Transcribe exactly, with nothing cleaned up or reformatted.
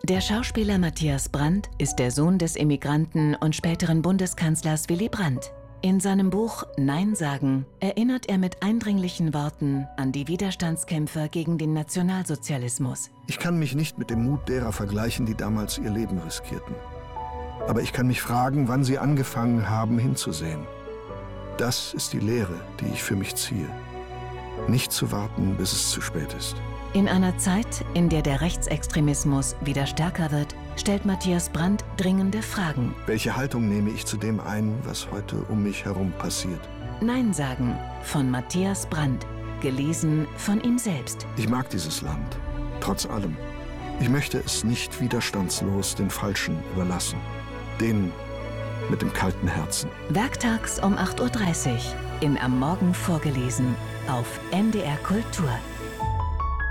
Der Schauspieler Matthias Brandt ist der Sohn des Emigranten und späteren Bundeskanzlers Willy Brandt. In seinem Buch Nein sagen erinnert er mit eindringlichen Worten an die Widerstandskämpfer gegen den Nationalsozialismus. Ich kann mich nicht mit dem Mut derer vergleichen, die damals ihr Leben riskierten. Aber ich kann mich fragen, wann sie angefangen haben, hinzusehen. Das ist die Lehre, die ich für mich ziehe. Nicht zu warten, bis es zu spät ist. In einer Zeit, in der der Rechtsextremismus wieder stärker wird, stellt Matthias Brandt dringende Fragen. Welche Haltung nehme ich zu dem ein, was heute um mich herum passiert? Nein sagen von Matthias Brandt, gelesen von ihm selbst. Ich mag dieses Land, trotz allem. Ich möchte es nicht widerstandslos den Falschen überlassen. Denen mit dem kalten Herzen. Werktags um acht Uhr dreißig in Am Morgen vorgelesen auf N D R Kultur.